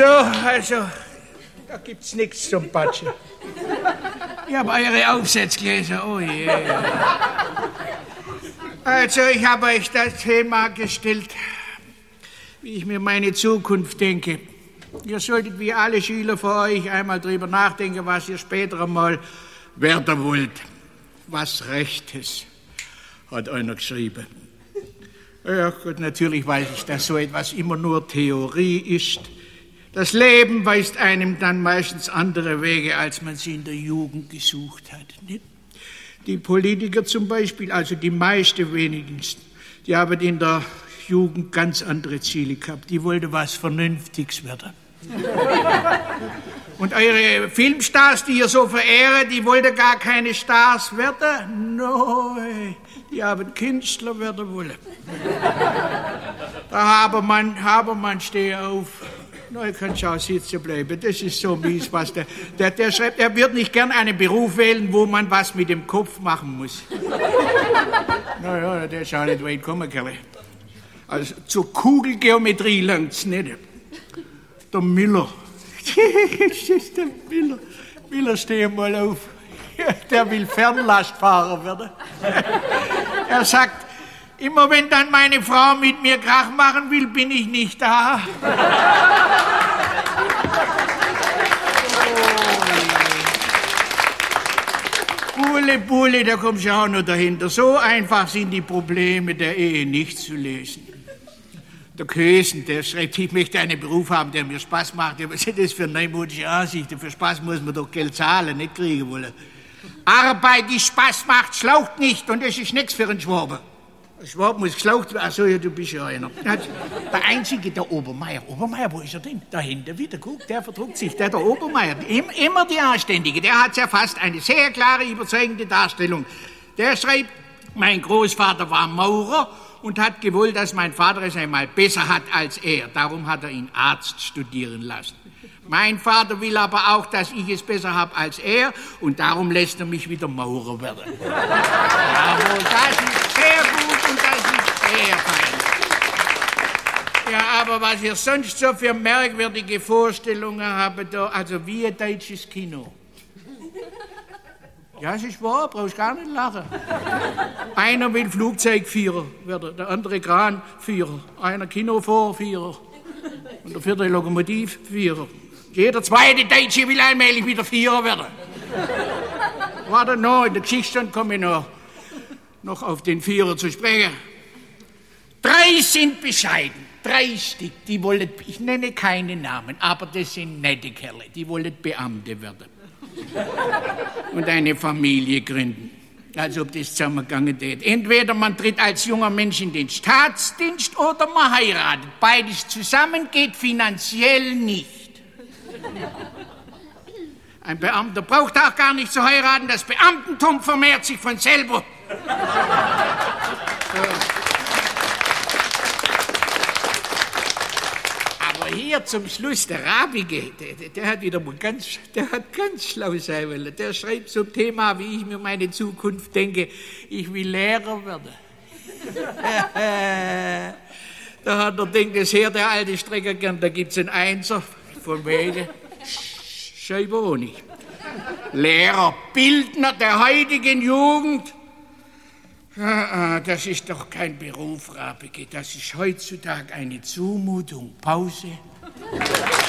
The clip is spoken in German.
So, also, da gibt's nichts zum Patschen. Ich habe eure Aufsatzgläser, oh je. Also, ich habe euch das Thema gestellt, wie ich mir meine Zukunft denke. Ihr solltet wie alle Schüler von euch einmal drüber nachdenken, was ihr später einmal werden wollt. Was Rechtes, hat einer geschrieben. Ja gut, natürlich weiß ich, dass so etwas immer nur Theorie ist. Das Leben weist einem dann meistens andere Wege, als man sie in der Jugend gesucht hat. Nicht? Die Politiker zum Beispiel, also die meisten wenigstens, die haben in der Jugend ganz andere Ziele gehabt. Die wollten was Vernünftiges werden. Und eure Filmstars, die ihr so verehrt, die wollten gar keine Stars werden. Nein, die haben Künstler werden wollen. Da Habermann, steh auf. Nein, kannst auch sitzen bleiben. Das ist so mies, was der schreibt. Er wird nicht gern einen Beruf wählen, wo man was mit dem Kopf machen muss. Naja, der ist auch nicht weit gekommen, Kerle. Also zur Kugelgeometrie langt's nicht. Der Miller. Das ist der Miller. Miller, steh mal auf. Der will Fernlastfahrer werden. Er sagt, immer wenn dann meine Frau mit mir Krach machen will, bin ich nicht da. Bulle, da kommst du auch noch dahinter. So einfach sind die Probleme der Ehe nicht zu lösen. Der Kösen, der schreibt, ich möchte einen Beruf haben, der mir Spaß macht. Ja, was ist das für eine neumodische Ansicht? Für Spaß muss man doch Geld zahlen, nicht kriegen wollen. Arbeit, die Spaß macht, schlaucht nicht und das ist nichts für einen Schwaben. Ein Schwab muss geschlaucht werden. Ach so, ja, du bist ja einer. Der Einzige, der Obermeier. Obermeier, wo ist er denn? Da hinten wieder, guck, der verdruckt sich. Der Obermeier, immer die Anständige. Der hat ja fast eine sehr klare, überzeugende Darstellung. Der schreibt, mein Großvater war Maurer und hat gewollt, dass mein Vater es einmal besser hat als er. Darum hat er ihn Arzt studieren lassen. Mein Vater will aber auch, dass ich es besser habe als er und darum lässt er mich wieder Maurer werden. Jawohl, das ist sehr gut und das ist sehr fein. Ja, aber was ihr sonst so für merkwürdige Vorstellungen habt, da, also wie ein deutsches Kino. Ja, es ist wahr, brauchst gar nicht lachen. Einer will Flugzeugführer werden, der andere Kranführer, einer Kinovorführer und der vierte Lokomotivführer. Jeder zweite Deutsche will allmählich wieder Führer werden. Warte noch, in der Geschichtsstunde komme ich noch auf den Führer zu sprechen. 3 sind bescheiden, 3 Stück, die wollen, ich nenne keine Namen, aber das sind nette Kerle, die wollen Beamte werden. Und eine Familie gründen. Als ob das zusammengegangen wäre. Entweder man tritt als junger Mensch in den Staatsdienst oder man heiratet. Beides zusammen geht finanziell nicht. Ein Beamter braucht auch gar nicht zu heiraten. Das Beamtentum vermehrt sich von selber. Hier zum Schluss, der Rabige, der hat wieder mal ganz schlau sein wollen. Der schreibt zum Thema, wie ich mir meine Zukunft denke, ich will Lehrer werden. Da hat er denkt, das her, der alte Strecker gern, da gibt's einen Einser, von wegen, scheinbar auch nicht. Lehrer, Bildner der heutigen Jugend. Das ist doch kein Beruf, Rabige. Das ist heutzutage eine Zumutung. Pause.